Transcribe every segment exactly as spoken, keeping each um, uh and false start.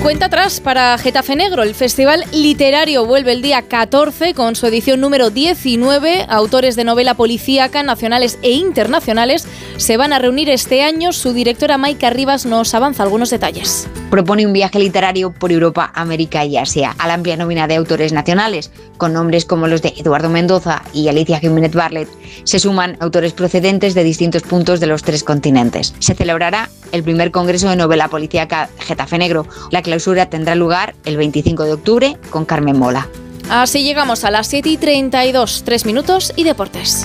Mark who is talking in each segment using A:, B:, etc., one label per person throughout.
A: Cuenta atrás para Getafe Negro. El Festival Literario vuelve el día catorce con su edición número diecinueve. Autores de novela policíaca, nacionales e internacionales, se van a reunir este año. Su directora Maika Rivas nos avanza algunos detalles.
B: Propone un viaje literario por Europa, América y Asia, a la amplia nómina de autores nacionales, con nombres como los de Eduardo Mendoza y Alicia Jiménez Barlet. Se suman autores procedentes de distintos puntos de los tres continentes. Se celebrará el primer congreso de novela policíaca Getafe Negro. La clausura tendrá lugar el veinticinco de octubre con Carmen Mola.
A: Así llegamos a las siete y treinta y dos, tres minutos y deportes.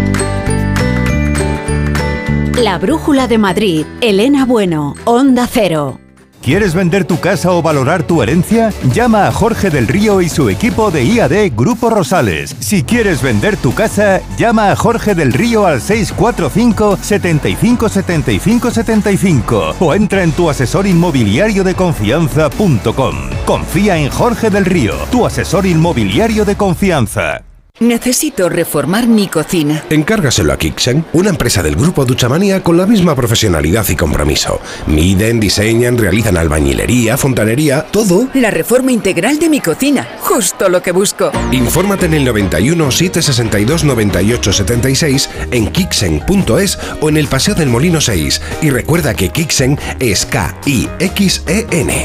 C: La Brújula de Madrid, Elena Bueno, Onda Cero.
D: ¿Quieres vender tu casa o valorar tu herencia? Llama a Jorge del Río y su equipo de I A D Grupo Rosales. Si quieres vender tu casa, llama a Jorge del Río al seis cuatro cinco, setenta y cinco, setenta y cinco, setenta y cinco o entra en tu asesor inmobiliario de confianza punto com. Confía en Jorge del Río, tu asesor inmobiliario de confianza.
E: Necesito reformar mi cocina.
F: Encárgaselo a Kixen, una empresa del grupo Duchamanía con la misma profesionalidad y compromiso. Miden, diseñan, realizan albañilería, fontanería, todo.
E: La reforma integral de mi cocina, justo lo que busco.
F: Infórmate en el noventa y uno, setecientos sesenta y dos, noventa y ocho, setenta y seis, en kixen punto es o en el Paseo del Molino seis. Y recuerda que Kixen es K I X E N.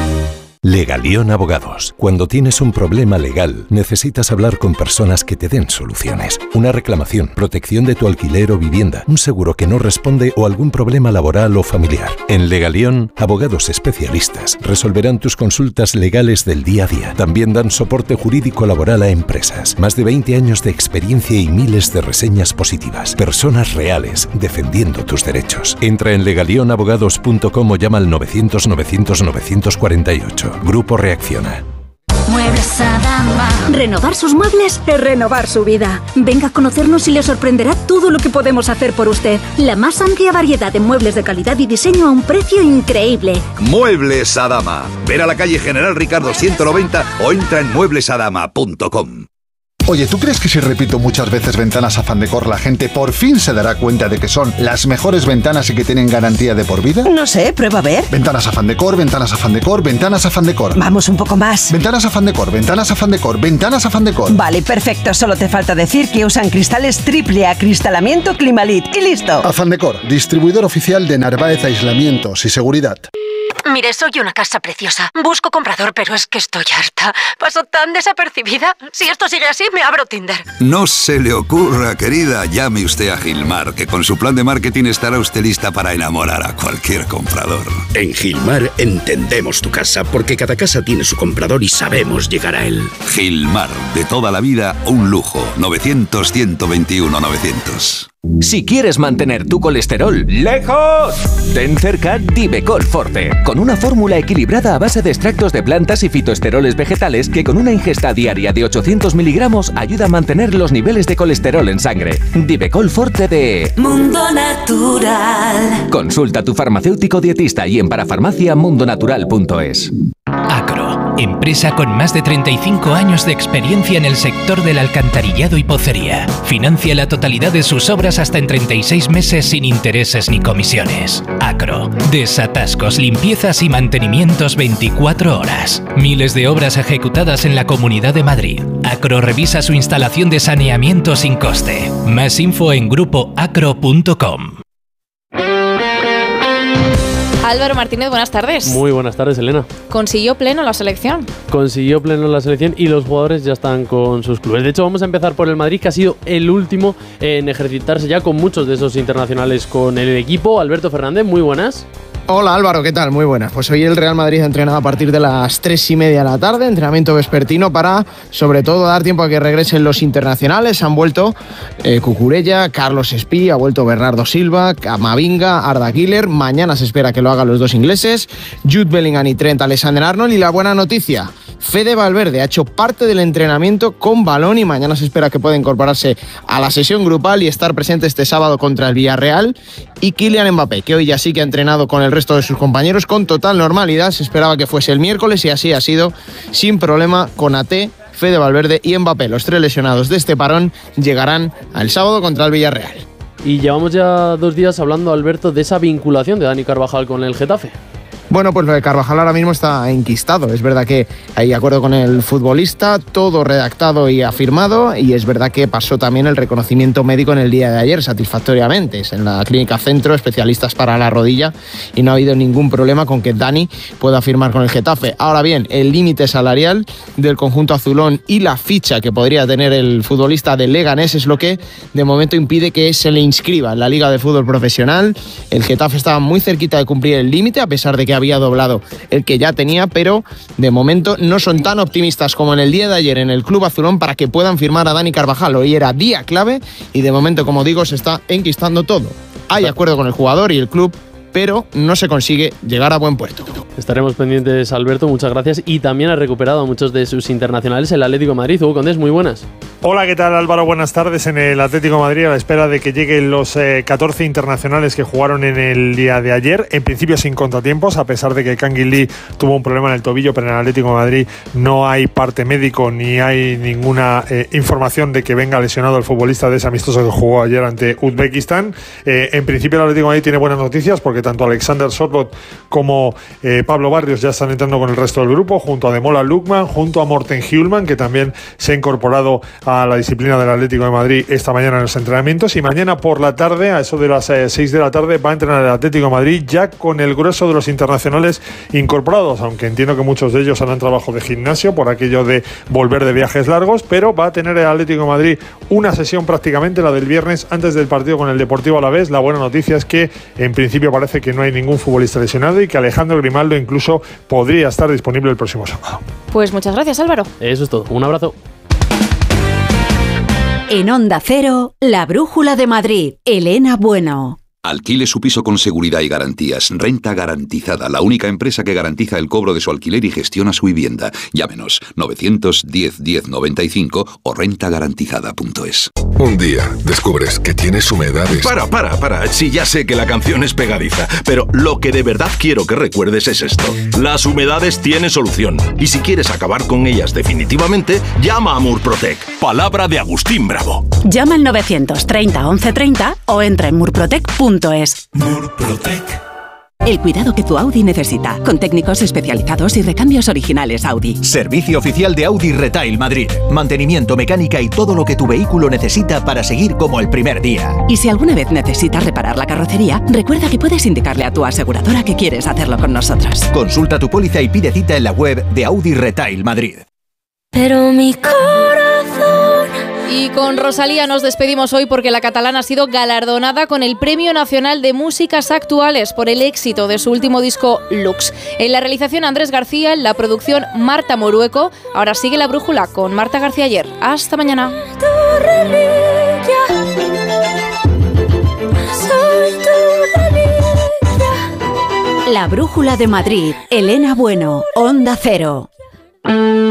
G: Legalión Abogados. Cuando tienes un problema legal, necesitas hablar con personas que te den soluciones. Una reclamación, protección de tu alquiler o vivienda, un seguro que no responde o algún problema laboral o familiar. En Legalión, abogados especialistas resolverán tus consultas legales del día a día. También dan soporte jurídico laboral a empresas. Más de veinte años de experiencia y miles de reseñas positivas. Personas reales defendiendo tus derechos. Entra en legalión abogados punto com o llama al novecientos, novecientos, novecientos cuarenta y ocho. Grupo Reacciona.
C: Muebles Adama. Renovar sus muebles es renovar su vida. Venga a conocernos y le sorprenderá todo lo que podemos hacer por usted. La más amplia variedad de muebles de calidad y diseño a un precio increíble.
H: Muebles Adama. Ver a la calle General Ricardo ciento noventa o entra en muebles adama punto com.
I: Oye, ¿tú crees que si repito muchas veces Ventanas Afán Decor, la gente por fin se dará cuenta de que son las mejores ventanas y que tienen garantía de por vida?
J: No sé, prueba a ver.
I: Ventanas Afán Decor, Ventanas Afán Decor, Ventanas Afán Decor.
J: Vamos un poco más.
I: Ventanas Afán Decor, Ventanas Afán Decor, Ventanas Afán Decor.
J: Vale, perfecto. Solo te falta decir que usan cristales triple acristalamiento Climalit y listo.
I: Afán Decor, distribuidor oficial de Narváez Aislamientos y Seguridad.
C: Mire, soy una casa preciosa. Busco comprador, pero es que estoy harta. Paso tan desapercibida. Si esto sigue así, me abro Tinder.
H: No se le ocurra, querida, llame usted a Gilmar, que con su plan de marketing estará usted lista para enamorar a cualquier comprador.
K: En Gilmar entendemos tu casa, porque cada casa tiene su comprador y sabemos llegar a él.
H: Gilmar, de toda la vida, un lujo. novecientos, ciento veintiuno, novecientos.
L: Si quieres mantener tu colesterol lejos, ten cerca Divecol Forte, con una fórmula equilibrada a base de extractos de plantas y fitoesteroles vegetales que con una ingesta diaria de ochocientos miligramos ayuda a mantener los niveles de colesterol en sangre. Divecol Forte de
C: Mundo Natural.
L: Consulta a tu farmacéutico dietista y en parafarmacia mundonatural punto es.
M: Acro, empresa con más de treinta y cinco años de experiencia en el sector del alcantarillado y pocería. Financia la totalidad de sus obras hasta en treinta y seis meses sin intereses ni comisiones. Acro, desatascos, limpiezas y mantenimientos veinticuatro horas. Miles de obras ejecutadas en la Comunidad de Madrid. Acro revisa su instalación de saneamiento sin coste. Más info en grupo acro punto com.
A: Álvaro Martínez, buenas tardes.
N: Muy buenas tardes, Elena.
A: ¿Consiguió pleno la selección?
N: Consiguió pleno la selección y los jugadores ya están con sus clubes. De hecho, vamos a empezar por el Madrid, que ha sido el último en ejercitarse ya con muchos de esos internacionales con el equipo. Alberto Fernández, muy buenas.
O: Hola Álvaro, ¿qué tal? Muy buenas. Pues hoy el Real Madrid ha entrenado a partir de las tres y media de la tarde, entrenamiento vespertino para, sobre todo, dar tiempo a que regresen los internacionales. Han vuelto eh, Cucurella, Carlos Espí, ha vuelto Bernardo Silva, Camavinga, Arda Güler. Mañana se espera que lo hagan los dos ingleses, Jude Bellingham y Trent Alexander-Arnold. Y la buena noticia, Fede Valverde ha hecho parte del entrenamiento con balón y mañana se espera que pueda incorporarse a la sesión grupal y estar presente este sábado contra el Villarreal. Y Kylian Mbappé, que hoy ya sí que ha entrenado con el resto de sus compañeros con total normalidad. Se esperaba que fuese el miércoles y así ha sido, sin problema. Konaté, Fede Valverde y Mbappé, los tres lesionados de este parón, llegarán al sábado contra el Villarreal.
N: Y llevamos ya dos días hablando, Alberto, de esa vinculación de Dani Carvajal con el Getafe.
O: Bueno, pues lo de Carvajal ahora mismo está enquistado. Es verdad que hay acuerdo con el futbolista, todo redactado y afirmado, y es verdad que pasó también el reconocimiento médico en el día de ayer satisfactoriamente. Es en la Clínica Centro, especialistas para la rodilla, y no ha habido ningún problema con que Dani pueda firmar con el Getafe. Ahora bien, el límite salarial del conjunto azulón y la ficha que podría tener el futbolista del Leganés es lo que de momento impide que se le inscriba en la Liga de Fútbol Profesional. El Getafe estaba muy cerquita de cumplir el límite, a pesar de que había doblado el que ya tenía, pero de momento no son tan optimistas como en el día de ayer en el club azulón para que puedan firmar a Dani Carvajal. Hoy era día clave y de momento, como digo, se está enquistando todo. Hay acuerdo con el jugador y el club, pero no se consigue llegar a buen puerto.
N: Estaremos pendientes, Alberto, muchas gracias. Y también ha recuperado a muchos de sus internacionales el Atlético de Madrid. Hugo Condés, muy buenas.
P: Hola, ¿qué tal, Álvaro? Buenas tardes. En el Atlético de Madrid, a la espera de que lleguen los eh, catorce internacionales que jugaron en el día de ayer, en principio sin contratiempos, a pesar de que Kangin Lee tuvo un problema en el tobillo, pero en el Atlético de Madrid no hay parte médico ni hay ninguna eh, información de que venga lesionado el futbolista de ese amistoso que jugó ayer ante Uzbekistán. Eh, en principio el Atlético de Madrid tiene buenas noticias porque tanto Alexander Sørloth como eh, Pablo Barrios ya están entrando con el resto del grupo, junto a Demola Lookman, junto a Morten Hjulman, que también se ha incorporado a la disciplina del Atlético de Madrid esta mañana en los entrenamientos, y mañana por la tarde, a eso de las eh, seis de la tarde, va a entrenar el Atlético de Madrid ya con el grueso de los internacionales incorporados, aunque entiendo que muchos de ellos harán trabajo de gimnasio por aquello de volver de viajes largos, pero va a tener el Atlético de Madrid una sesión prácticamente, la del viernes, antes del partido con el Deportivo Alavés. La buena noticia es que en principio parece que no hay ningún futbolista lesionado y que Alejandro Grimaldo incluso podría estar disponible el próximo sábado.
A: Pues muchas gracias, Álvaro.
N: Eso es todo. Un abrazo.
Q: En Onda Cero, La Brújula de Madrid. Elena Bueno.
R: Alquile su piso con seguridad y garantías. Renta Garantizada, la única empresa que garantiza el cobro de su alquiler y gestiona su vivienda. Llámenos novecientos diez diez noventa y cinco o renta garantizada punto es.
F: Un día descubres que tienes humedades.
K: Para, para, para. Sí, ya sé que la canción es pegadiza, pero lo que de verdad quiero que recuerdes es esto. Las humedades tienen solución. Y si quieres acabar con ellas definitivamente, llama a Murprotec. Palabra de Agustín Bravo.
Q: Llama al novecientos treinta once treinta o entra en murprotec punto es.
K: Murprotec.
Q: El cuidado que tu Audi necesita, con técnicos especializados y recambios originales Audi.
S: Servicio oficial de Audi Retail Madrid. Mantenimiento, mecánica y todo lo que tu vehículo necesita para seguir como el primer día.
Q: Y si alguna vez necesitas reparar la carrocería, recuerda que puedes indicarle a tu aseguradora que quieres hacerlo con nosotros.
S: Consulta tu póliza y pide cita en la web de Audi Retail Madrid.
A: Pero mi corazón... Y con Rosalía nos despedimos hoy porque la catalana ha sido galardonada con el Premio Nacional de Músicas Actuales por el éxito de su último disco Lux. En la realización Andrés García, en la producción Marta Morueco. Ahora sigue La Brújula con Marta García Ayer. Hasta mañana.
Q: La Brújula de Madrid. Elena Bueno, Onda Cero.